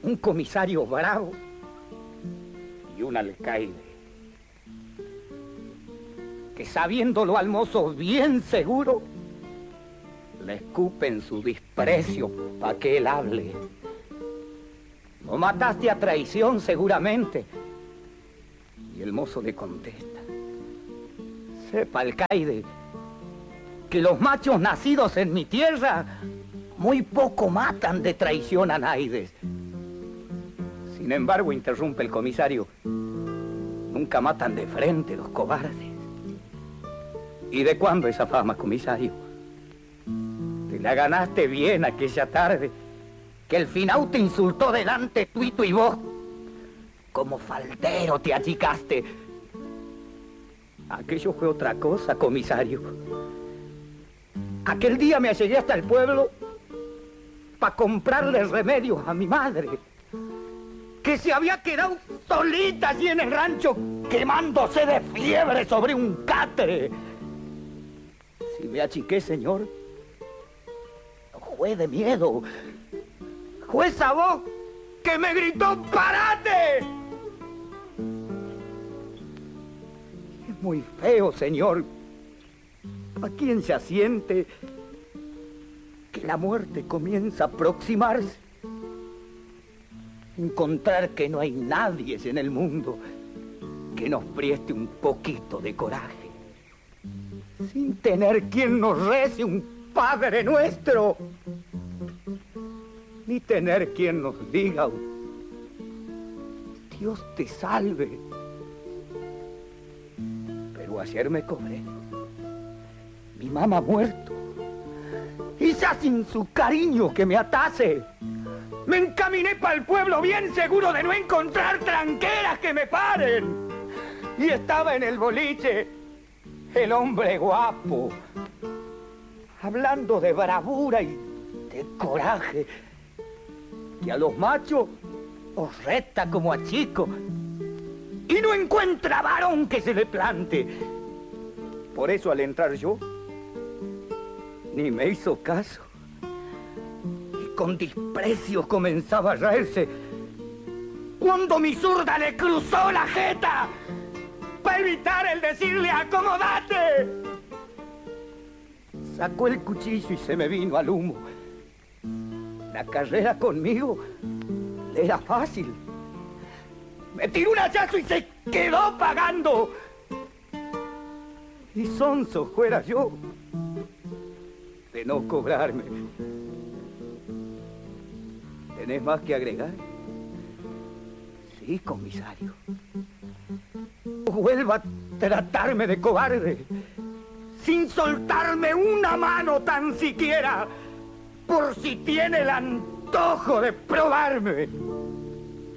un comisario bravo y un alcaide que, sabiéndolo al mozo bien seguro, le escupen su desprecio pa' que él hable. Lo mataste a traición seguramente. Y el mozo le contesta: sepa, alcaide, que los machos nacidos en mi tierra muy poco matan de traición a naides. Sin embargo, interrumpe el comisario, nunca matan de frente los cobardes. ¿Y de cuándo esa fama, comisario? Te la ganaste bien aquella tarde, que el finau te insultó delante tuito y vos. Como faldero te achicaste. Aquello fue otra cosa, comisario. Aquel día me allegué hasta el pueblo para comprarle remedios a mi madre, que se había quedado solita allí en el rancho, quemándose de fiebre sobre un catre. Si me achiqué, señor, fue de miedo. Fue esa voz que me gritó: ¡parate! Es muy feo, señor, a quien se asiente que la muerte comienza a aproximarse. Encontrar que no hay nadie en el mundo que nos preste un poquito de coraje, sin tener quien nos rece un Padre Nuestro, ni tener quien nos diga: Dios te salve. Pero ayer me cobré. Mi mamá ha muerto, y ya sin su cariño que me atase, me encaminé para el pueblo bien seguro de no encontrar tranqueras que me paren. Y estaba en el boliche el hombre guapo, hablando de bravura y de coraje, que a los machos os reta como a chicos, y no encuentra varón que se le plante. Por eso, al entrar yo, ni me hizo caso, y con desprecio comenzaba a reírse, cuando mi zurda le cruzó la jeta para evitar el decirle: ¡acomodate! Sacó el cuchillo y se me vino al humo. La carrera conmigo le era fácil. Me tiró un hachazo y se quedó pagando. Y sonso fuera yo de no cobrarme. ¿Tenés más que agregar? Sí, comisario. Vuelva a tratarme de cobarde, sin soltarme una mano tan siquiera, por si tiene el antojo de probarme.